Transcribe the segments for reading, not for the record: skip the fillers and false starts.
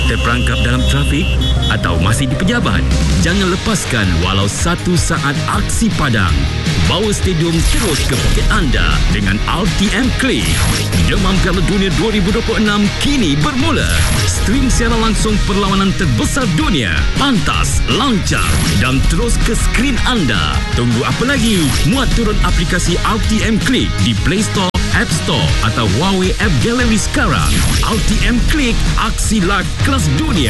Terperangkap dalam trafik atau masih di pejabat? Jangan lepaskan walau 1 saat aksi padang. Bawa stadium terus ke poket anda dengan RTM Click. Demam Piala Dunia 2026 kini bermula. Stream siaran langsung perlawanan terbesar dunia. Pantas, lancar dan terus ke skrin anda. Tunggu apa lagi? Muat turun aplikasi RTM Click di Play Store, App Store atau Huawei App Gallery sekarang. RTM Click, aksi live kelas dunia.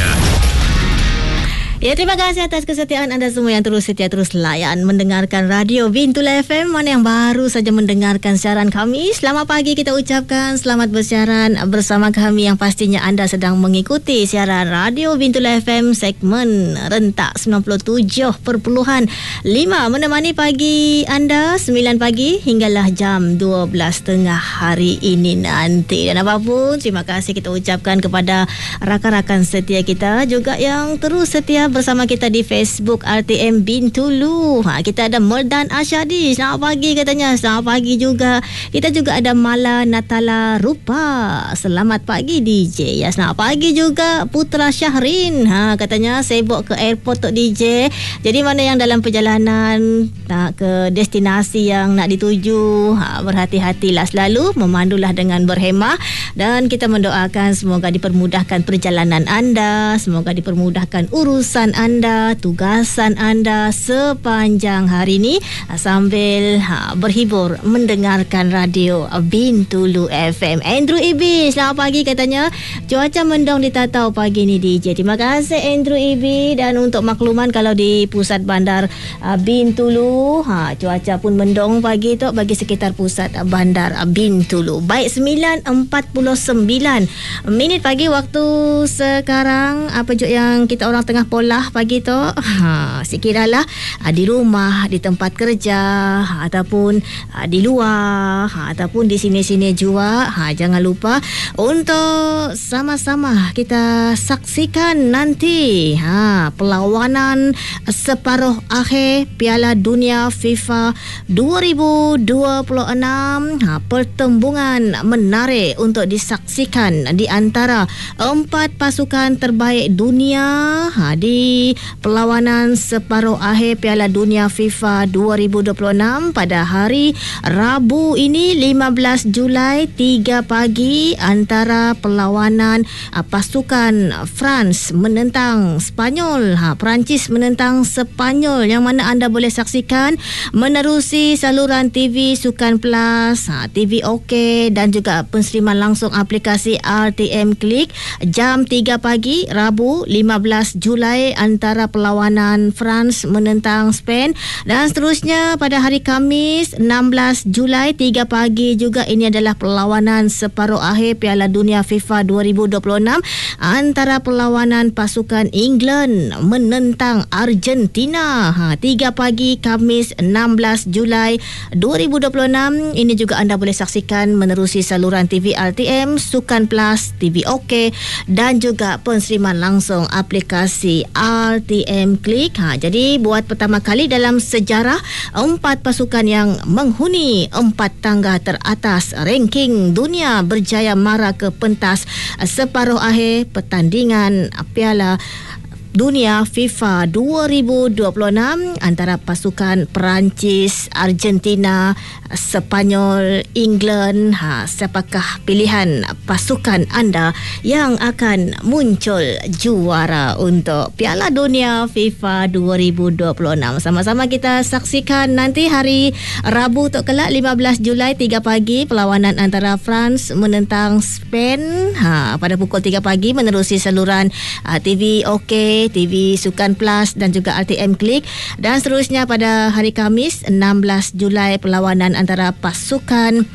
Ya, terima kasih atas kesetiaan anda semua yang terus setia, terus layan mendengarkan Radio Bintulu FM. Mana yang baru saja mendengarkan siaran kami, selamat pagi kita ucapkan. Selamat bersiaran bersama kami yang pastinya anda sedang mengikuti siaran Radio Bintulu FM segmen rentak 97.5 menemani pagi anda 9 pagi hinggalah jam 12.30 hari ini nanti. Dan apapun, terima kasih kita ucapkan kepada rakan-rakan setia kita juga yang terus setia bersama kita di Facebook RTM Bintulu. Kita ada Merdan Asyadi, selamat pagi katanya. Selamat pagi juga. Kita juga ada Mala Natala Rupa, selamat pagi DJ. Ya, selamat pagi juga Putra Syahrin. Katanya sibuk ke airport Tok DJ. Jadi mana yang dalam perjalanan nak ke destinasi yang nak dituju, berhati-hatilah selalu, memandulah dengan berhemah, dan kita mendoakan semoga dipermudahkan perjalanan anda, semoga dipermudahkan urusan anda, tugasan anda sepanjang hari ini sambil berhibur mendengarkan Radio Bintulu FM. Andrew Ibi, selamat pagi katanya. Cuaca mendung di Tatau pagi ni DJ. Terima kasih Andrew Ibi. Dan untuk makluman, kalau di pusat bandar Bintulu, cuaca pun mendung pagi tu bagi sekitar pusat bandar Bintulu. Baik, 9:49 minit pagi waktu sekarang. Apa je yang kita orang tengah polah pagi tu, sekiralah di rumah, di tempat kerja, ataupun di luar, ataupun di sini-sini juga, jangan lupa untuk sama-sama kita saksikan nanti perlawanan separuh akhir Piala Dunia FIFA 2026. Pertembungan menarik untuk disaksikan di antara 4 pasukan terbaik dunia di perlawanan separuh akhir Piala Dunia FIFA 2026 pada hari Rabu ini 15 Julai 3 pagi antara perlawanan pasukan France menentang Spanyol. Perancis menentang Spanyol, yang mana anda boleh saksikan menerusi saluran TV Sukan Plus, TV OK, dan juga penseriman langsung aplikasi RTM Click jam 3 pagi Rabu 15 Julai antara perlawanan France menentang Spain. Dan seterusnya pada hari Khamis 16 Julai 3 pagi juga, ini adalah perlawanan separuh akhir Piala Dunia FIFA 2026 antara perlawanan pasukan England menentang Argentina. 3 pagi Khamis 16 Julai 2026. Ini juga anda boleh saksikan menerusi saluran TV RTM, Sukan Plus, TV OK, dan juga penseriman langsung aplikasi RTM Click. Jadi buat pertama kali dalam sejarah, 4 pasukan yang menghuni 4 tangga teratas ranking dunia berjaya mara ke pentas separuh akhir pertandingan Piala Dunia FIFA 2026 antara pasukan Perancis, Argentina, Spanyol, England. Siapakah pilihan pasukan anda yang akan muncul juara untuk Piala Dunia FIFA 2026? Sama-sama kita saksikan nanti hari Rabu tu kelak 15 Julai 3 pagi perlawanan antara France menentang Spain pada pukul 3 pagi menerusi saluran TV OK, TV Sukan Plus dan juga RTM Click. Dan seterusnya pada hari Khamis 16 Julai perlawanan antara pasukan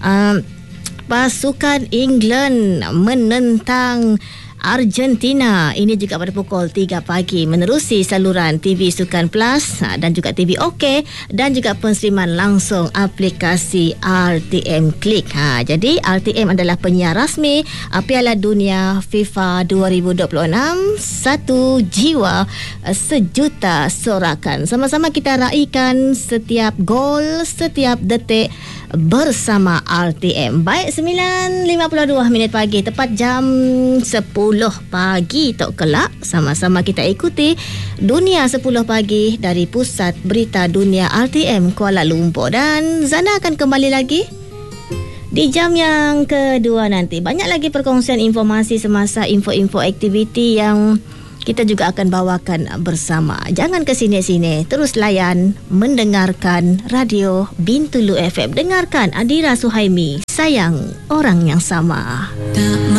England menentang Argentina. Ini juga pada pukul 3 pagi menerusi saluran TV Sukan Plus dan juga TV OK, dan juga penseriman langsung aplikasi RTM Click. Jadi RTM adalah penyiar rasmi Piala Dunia FIFA 2026. Satu jiwa, sejuta sorakan. Sama-sama kita raikan setiap gol, setiap detik bersama RTM. Baik, 9.52 pagi, tepat jam 10 pagi tok kelak. Sama-sama kita ikuti Dunia 10 pagi dari Pusat Berita Dunia RTM Kuala Lumpur. Dan Zana akan kembali lagi di jam yang kedua nanti. Banyak lagi perkongsian informasi semasa info-info aktiviti yang kita juga akan bawakan bersama. Jangan ke sini-sini, terus layan mendengarkan Radio Bintulu FM. Dengarkan Adira Suhaimi, Sayang Orang Yang Sama.